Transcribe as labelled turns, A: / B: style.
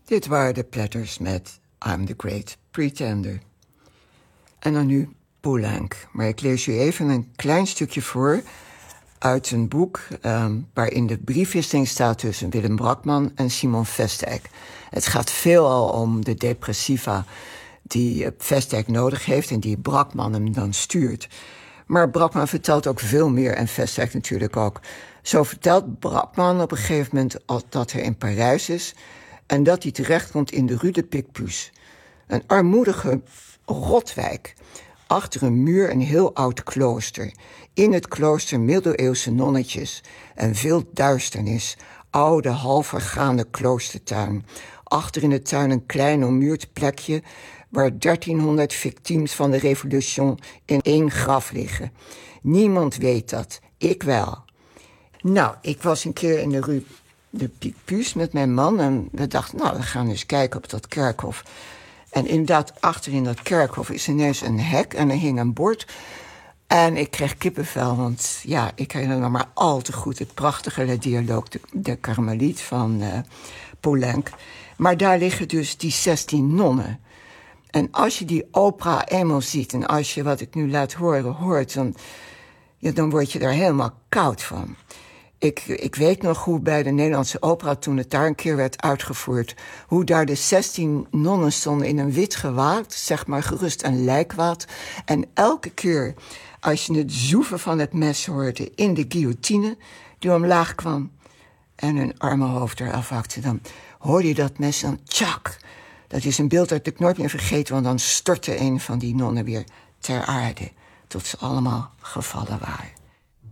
A: Dit waren de Platters met I'm the Great Pretender. En dan nu Poulenc. Maar ik lees u even een klein stukje voor uit een boek waarin de briefwisseling staat tussen Willem Brakman en Simon Vestdijk. Het gaat veelal om de depressiva die Vestdijk nodig heeft en die Brakman hem dan stuurt. Maar Brakman vertelt ook veel meer en Vestdijk natuurlijk ook. Zo vertelt Brakman op een gegeven moment dat hij in Parijs is en dat hij terechtkomt in de Rue de Picpus. Een armoedige rotwijk. Achter een muur een heel oud klooster. In het klooster middeleeuwse nonnetjes en veel duisternis. Oude, half vergaande kloostertuin. Achter in de tuin een klein ommuurd plekje waar 1300 victimes van de revolution in één graf liggen. Niemand weet dat, ik wel. Nou, ik was een keer in de Rue de Picpus met mijn man en we dachten, nou, we gaan eens kijken op dat kerkhof. En inderdaad, achter in dat kerkhof is ineens een hek en er hing een bord. En ik kreeg kippenvel, want ja, ik herinner me maar al te goed het prachtige dialoog de Karmeliet van Poulenc. Maar daar liggen dus die 16 nonnen. En als je die opera eenmaal ziet en als je wat ik nu laat horen hoort, dan word je daar helemaal koud van. Ik weet nog hoe bij de Nederlandse opera, toen het daar een keer werd uitgevoerd, hoe daar de 16 nonnen stonden in een wit gewaad, zeg maar gerust een lijkwaad. En elke keer als je het zoeven van het mes hoorde in de guillotine die omlaag kwam en hun arme hoofd eraf hakte, dan hoorde je dat mes dan tjak. Dat is een beeld dat ik nooit meer vergeten, want dan stortte een van die nonnen weer ter aarde tot ze allemaal gevallen waren.